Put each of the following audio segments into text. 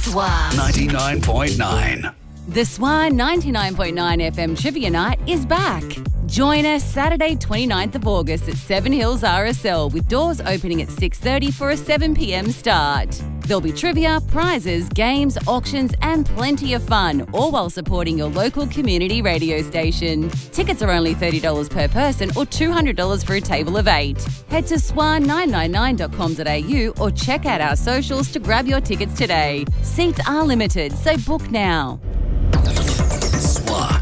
SWA 99.9. The SWA 99.9 FM Trivia Night is back. Join us Saturday 29th of August at Seven Hills RSL with doors opening at 6:30 for a 7 p.m. start. There'll be trivia, prizes, games, auctions and plenty of fun, all while supporting your local community radio station. Tickets are only $30 per person or $200 for a table of 8. Head to swa999.com.au or check out our socials to grab your tickets today. Seats are limited, so book now. SWA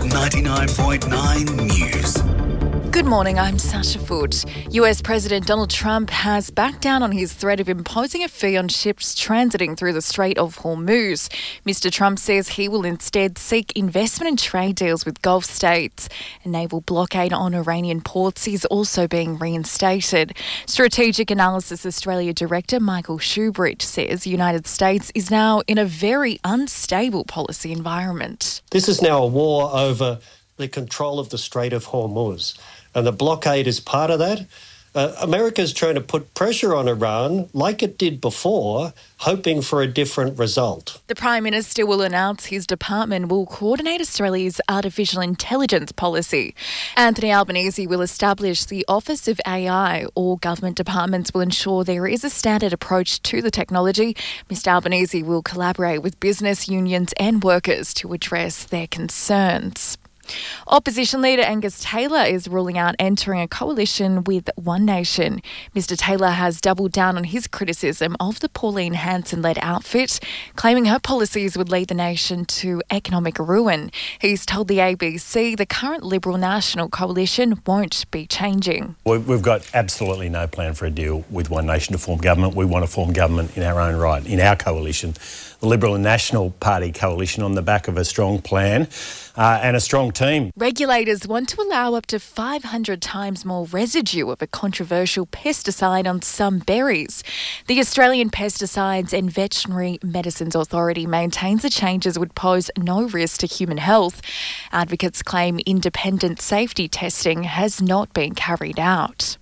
99.9 News. Good morning, I'm Sasha Foote. US President Donald Trump has backed down on his threat of imposing a fee on ships transiting through the Strait of Hormuz. Mr. Trump says he will instead seek investment and trade deals with Gulf states. A naval blockade on Iranian ports is also being reinstated. Strategic Analysis Australia Director Michael Shoebridge says the United States is now in a very unstable policy environment. This is now a war over the control of the Strait of Hormuz. And the blockade is part of that. America is trying to put pressure on Iran like it did before, hoping for a different result. The Prime Minister will announce his department will coordinate Australia's artificial intelligence policy. Anthony Albanese will establish the Office of AI. All government departments will ensure there is a standard approach to the technology. Mr Albanese will collaborate with business unions and workers to address their concerns. Opposition leader Angus Taylor is ruling out entering a coalition with One Nation. Mr Taylor has doubled down on his criticism of the Pauline Hanson-led outfit, claiming her policies would lead the nation to economic ruin. He's told the ABC the current Liberal National coalition won't be changing. We've got absolutely no plan for a deal with One Nation to form government. We want to form government in our own right, in our coalition. The Liberal and National Party coalition on the back of a strong plan and a strong team. Regulators want to allow up to 500 times more residue of a controversial pesticide on some berries. The Australian Pesticides and Veterinary Medicines Authority maintains the changes would pose no risk to human health. Advocates claim independent safety testing has not been carried out.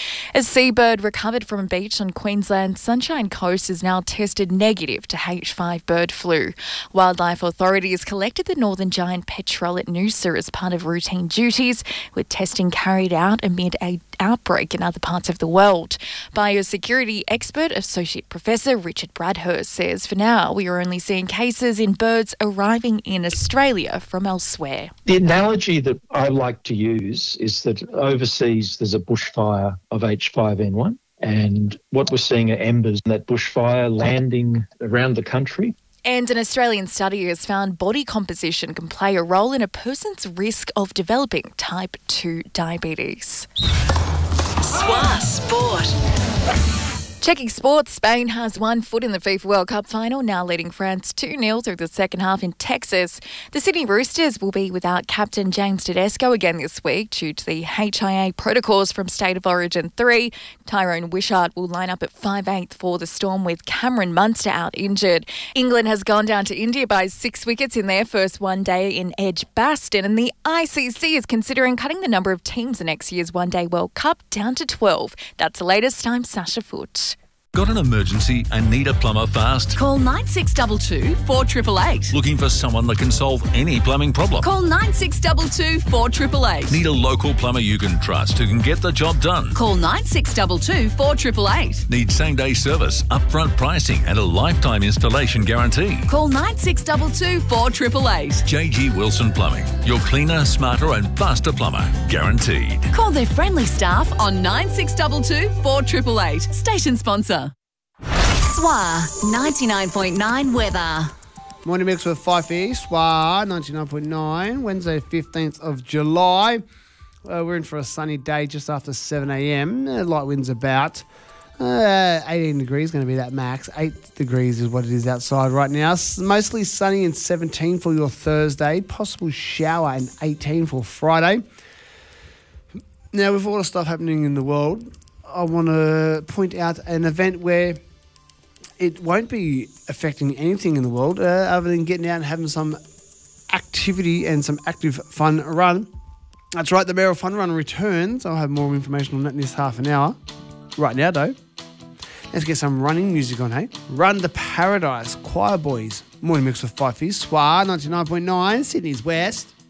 A seabird recovered from a beach on Queensland's Sunshine Coast is now tested negative to H5 bird flu. Wildlife authorities collected the northern giant petrel at Noosa as part of routine duties, with testing carried out amid an outbreak in other parts of the world. Biosecurity expert Associate Professor Richard Bradhurst says for now we are only seeing cases in birds arriving in Australia from elsewhere. The analogy that I like to use is that overseas there's a bushfire of H5N1, and what we're seeing are embers in that bushfire landing around the country. And an Australian study has found body composition can play a role in a person's risk of developing type 2 diabetes. SWA Sport. Checking sports, Spain has 1 foot in the FIFA World Cup final, now leading France 2-0 through the second half in Texas. The Sydney Roosters will be without captain James Tedesco again this week due to the HIA protocols from State of Origin 3. Tyrone Wishart will line up at 5/8 for the Storm with Cameron Munster out injured. England has gone down to India by 6 wickets in their first one-day in Edgbaston, and the ICC is considering cutting the number of teams in next year's One-Day World Cup down to 12. That's the latest. I'm Sasha Foote. Got an emergency and need a plumber fast? Call 9622 4888. Looking for someone that can solve any plumbing problem? Call 9622 4888. Need a local plumber you can trust who can get the job done? Call 9622 4888. Need same-day service, upfront pricing and a lifetime installation guarantee? Call 9622 4888. JG Wilson Plumbing. Your cleaner, smarter and faster plumber. Guaranteed. Call their friendly staff on 9622 4888. Station sponsor. SWA 99.9 weather. Morning mix with Fife East, SWA 99.9, Wednesday 15th of July. We're in for a sunny day just after 7 a.m. Light winds about. 18 degrees going to be that max. 8 degrees is what it is outside right now. Mostly sunny and 17 for your Thursday. Possible shower and 18 for Friday. Now, with all the stuff happening in the world, I want to point out an event where it won't be affecting anything in the world other than getting out and having some activity and some active fun run. That's right, the Barrel Fun Run returns. I'll have more information on that in this half an hour. Right now, though, let's get some running music on, hey? Run to Paradise, Choir Boys. Morning Mix with Fifey. SWA 99.9, Sydney's West.